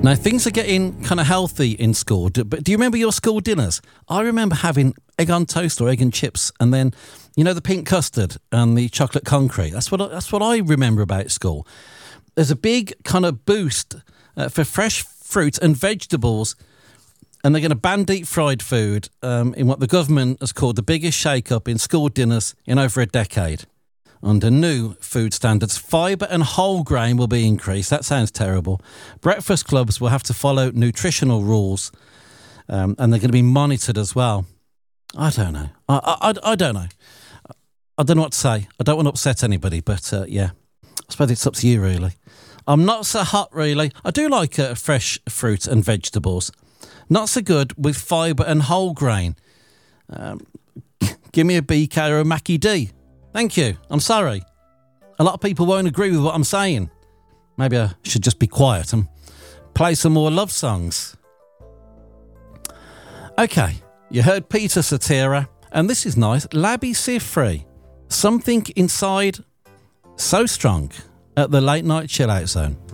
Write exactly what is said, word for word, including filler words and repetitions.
Now, things are getting kind of healthy in school, but do you remember your school dinners? I remember having egg on toast or egg and chips, and then, you know, the pink custard and the chocolate concrete. That's what I, that's what I remember about school. There's a big kind of boost uh, for fresh fruit and vegetables, and they're going to ban deep-fried food um, in what the government has called the biggest shake-up in school dinners in over a decade. Under new food standards, fibre and whole grain will be increased. That sounds terrible. Breakfast clubs will have to follow nutritional rules, um, and they're going to be monitored as well. I don't know. I, I, I don't know. I don't know what to say. I don't want to upset anybody, but uh, yeah, I suppose it's up to you, really. I'm not so hot, really. I do like uh, fresh fruit and vegetables. Not so good with fibre and whole grain. Um, give me a B K or a Mackie D. Thank you. I'm sorry. A lot of people won't agree with what I'm saying. Maybe I should just be quiet and play some more love songs. Okay, you heard Peter Cetera, and this is nice. Labby Sifri. Something inside so strong at the late night chill out zone.